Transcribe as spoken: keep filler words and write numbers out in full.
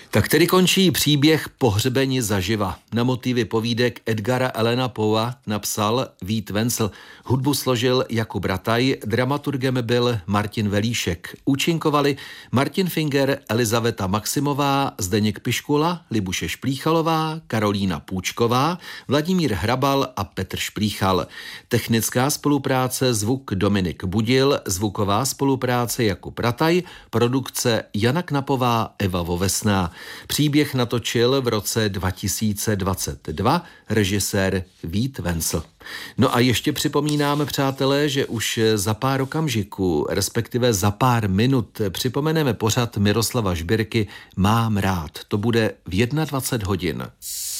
Tak tedy končí příběh Pohřbeni zaživa. Na motivy povídek Edgara Allana Poea napsal Vít Vencel. Hudbu složil Jakub Rataj, dramaturgem byl Martin Velíšek. Účinkovali Martin Finger, Elizaveta Maximová, Zdeněk Piškula, Libuše Šplíchalová, Karolína Půčková, Vladimír Hrabal a Petr Šplíchal. Technická spolupráce zvuk Dominik Budil, zvuková spolupráce Jakub Rataj, produkce Jana Knapová, Eva Vovesná. Příběh natočil v roce dva tisíce dvacet dva režisér Vít Vencel. No a ještě připomínáme, přátelé, že už za pár okamžiků, respektive za pár minut, připomeneme pořad Miroslava Žbirky Mám rád. To bude v dvacet jedna hodin.